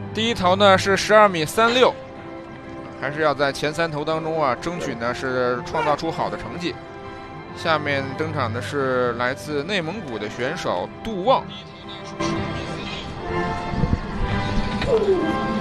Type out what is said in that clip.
第一头呢是12.36米，还是要在前3头当中啊，争取呢是创造出好的成绩。下面登场的是来自内蒙古的选手杜旺。